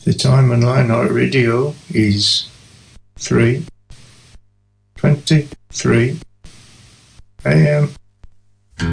The time on Lionheart Radio is 3:23 AM.